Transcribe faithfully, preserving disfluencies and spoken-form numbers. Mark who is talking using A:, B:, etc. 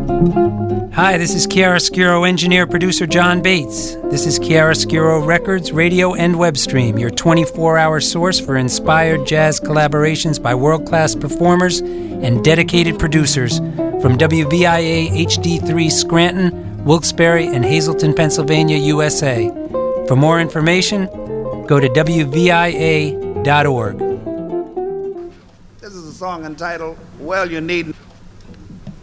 A: Hi, this is Chiaroscuro engineer producer John Bates. This is Chiaroscuro Records, radio and web stream, your twenty-four hour source for inspired jazz collaborations by world-class performers and dedicated producers from W V I A H D three Scranton, Wilkes-Barre, and Hazleton, Pennsylvania, U S A. For more information, go to W V I A dot org.
B: This is a song entitled, Well, You Needn't.